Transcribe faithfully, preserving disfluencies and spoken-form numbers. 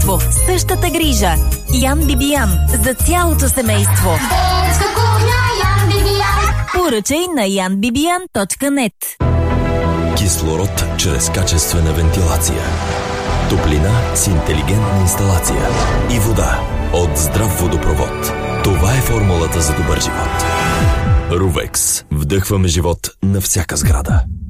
семейство, същата грижа. Ян Бибиян за цялото семейство. Детска кухня Ян Бибиян. Поръчай на ян бибиян точка нет. Кислород чрез качествена вентилация. Топлина с интелигентна инсталация. И вода от здрав водопровод. Това е формулата за добър живот. Рувекс. Вдъхваме живот на всяка сграда.